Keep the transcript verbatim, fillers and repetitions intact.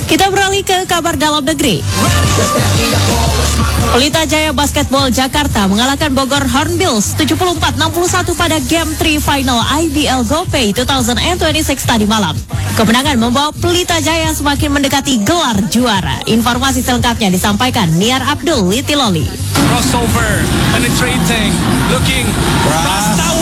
Kita beralih ke kabar dalam negeri. Pelita Jaya Basketball Jakarta mengalahkan Bogor Hornbills tujuh puluh empat enam puluh satu pada Game tiga Final I B L GoPay dua ribu dua puluh enam tadi malam. Kemenangan membawa Pelita Jaya semakin mendekati gelar juara. Informasi selengkapnya disampaikan Niar Abdul Litiloli. Crossover, penetrating, looking,